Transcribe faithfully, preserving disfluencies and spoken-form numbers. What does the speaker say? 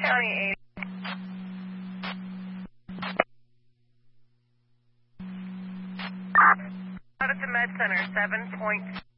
County eight. Out at the Med Center, seven point